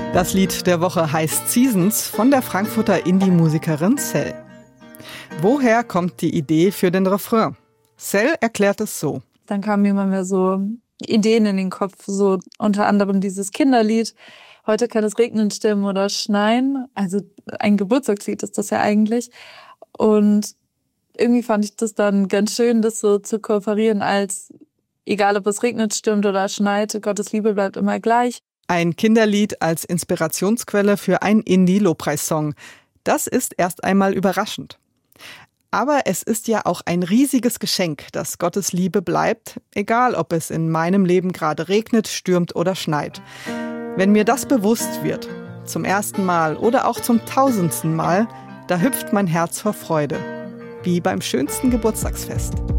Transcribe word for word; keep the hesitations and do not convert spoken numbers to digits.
Das Lied der Woche heißt Seasons von der Frankfurter Indie-Musikerin Cell. Woher kommt die Idee für den Refrain? Cell erklärt es so. Dann kamen mir immer mehr so Ideen in den Kopf, so unter anderem dieses Kinderlied. Heute kann es regnen, stürmen oder schneien. Also ein Geburtstagslied ist das ja eigentlich. Und irgendwie fand ich das dann ganz schön, das so zu kooperieren als, egal ob es regnet, stürmt oder schneit, Gottes Liebe bleibt immer gleich. Ein Kinderlied als Inspirationsquelle für einen Indie-Lobpreissong. Das ist erst einmal überraschend. Aber es ist ja auch ein riesiges Geschenk, dass Gottes Liebe bleibt, egal ob es in meinem Leben gerade regnet, stürmt oder schneit. Wenn mir das bewusst wird, zum ersten Mal oder auch zum tausendsten Mal, da hüpft mein Herz vor Freude, wie beim schönsten Geburtstagsfest.